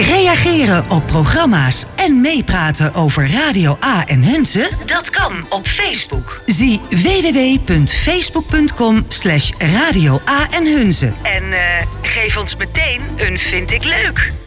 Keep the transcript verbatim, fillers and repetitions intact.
Reageren op programma's en meepraten over Radio A en Hunze? Dat kan op Facebook. Zie w w w punt facebook punt com slash radio A en Hunze. En uh, geef ons meteen een vind ik leuk.